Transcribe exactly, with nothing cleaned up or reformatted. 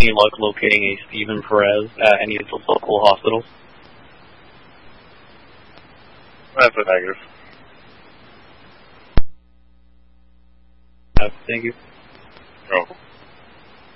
any luck locating a Stephen Perez at any of the local hospitals? That's a negative. Uh, thank you. You're welcome.